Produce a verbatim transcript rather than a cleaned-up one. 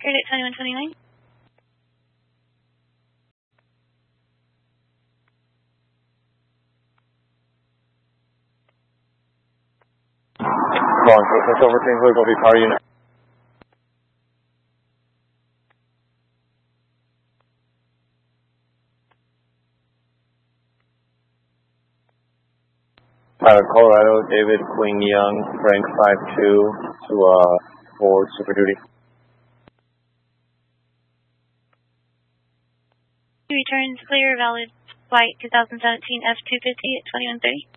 cleared at twenty-one twenty-nine. Law enforcement, Silver King, Louisville, be power unit. Uh, Colorado, David Queen Young, rank five two, to uh, for Super Duty. Returns clear, valid flight two thousand seventeen F two fifty at twenty-one thirty.